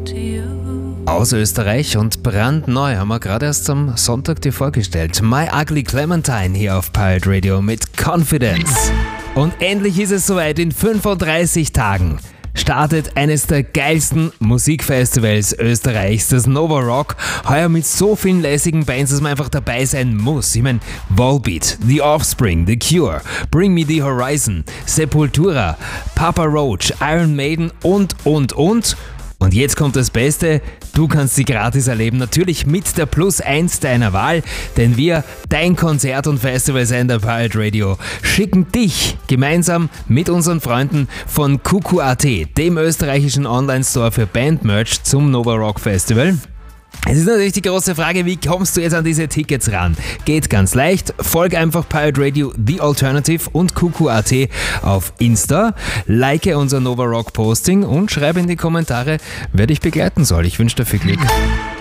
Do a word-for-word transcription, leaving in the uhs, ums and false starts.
Aus Österreich und brandneu haben wir gerade erst am Sonntag dir vorgestellt. My Ugly Clementine hier auf Pirate Radio mit Confidence. Und endlich ist es soweit, in fünfunddreißig Tagen startet eines der geilsten Musikfestivals Österreichs, das Nova Rock. Heuer mit so vielen lässigen Bands, dass man einfach dabei sein muss. Ich meine, Volbeat, The Offspring, The Cure, Bring Me The Horizon, Sepultura, Papa Roach, Iron Maiden und, und, und. Und jetzt kommt das Beste, du kannst sie gratis erleben, natürlich mit der Plus eins deiner Wahl, denn wir, dein Konzert- und Festivalsender Pirate Radio, schicken dich gemeinsam mit unseren Freunden von Kuku Punkt at, dem österreichischen Online-Store für Bandmerch zum Nova Rock Festival. Es ist natürlich die große Frage, wie kommst du jetzt an diese Tickets ran? Geht ganz leicht, folg einfach Pirate Radio The Alternative und Kuku Punkt at auf Insta, like unser Nova Rock Posting und schreibe in die Kommentare, wer dich begleiten soll. Ich wünsche dir viel Glück.